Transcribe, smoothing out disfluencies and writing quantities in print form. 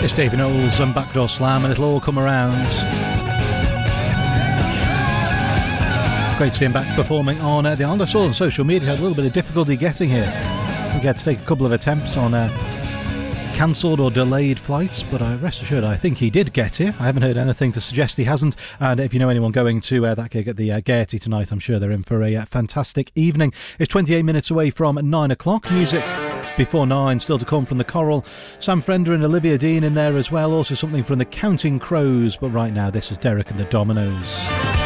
It's David Knowles and Backdoor Slam, and it'll all come around. Great to see him back performing on the island. I saw on social media had a little bit of difficulty getting here. We had to take a couple of attempts on cancelled or delayed flights, but rest assured I think he did get here. I haven't heard anything to suggest he hasn't, and if you know anyone going to that gig at the Gaiety tonight, I'm sure they're in for a fantastic evening. It's 28 minutes away from 9 o'clock. Music before 9 still to come from the Coral, Sam Frender and Olivia Dean in there as well, also something from the Counting Crows, but right now this is Derek and the Dominoes.